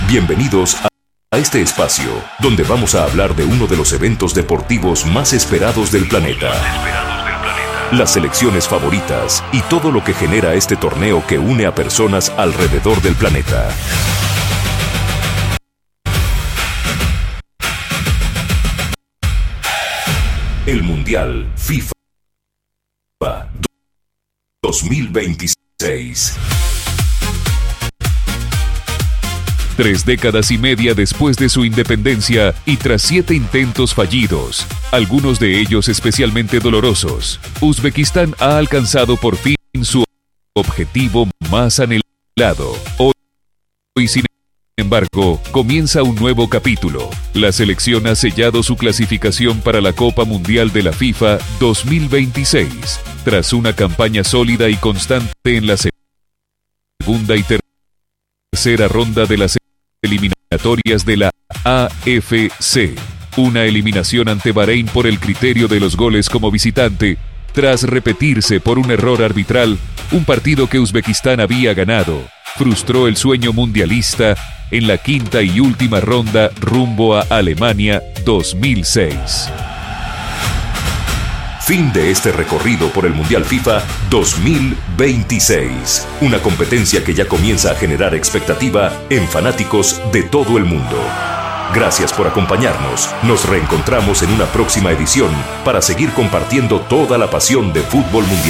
Bienvenidos a este espacio, donde vamos a hablar de uno de los eventos deportivos más esperados del planeta. Las selecciones favoritas y todo lo que genera este torneo que une a personas alrededor del planeta. El Mundial FIFA 2026. 3 décadas y media después de su independencia y tras 7 intentos fallidos, algunos de ellos especialmente dolorosos, Uzbekistán ha alcanzado por fin su objetivo más anhelado. Hoy, sin embargo, comienza un nuevo capítulo. La selección ha sellado su clasificación para la Copa Mundial de la FIFA 2026, tras una campaña sólida y constante en la segunda y tercera ronda de las eliminatorias de la AFC. Una eliminación ante Bahrein por el criterio de los goles como visitante, tras repetirse por un error arbitral, un partido que Uzbekistán había ganado, frustró el sueño mundialista en la quinta y última ronda rumbo a Alemania 2006. Fin de este recorrido por el Mundial FIFA 2026. Una competencia que ya comienza a generar expectativa en fanáticos de todo el mundo. Gracias por acompañarnos. Nos reencontramos en una próxima edición para seguir compartiendo toda la pasión de fútbol mundial.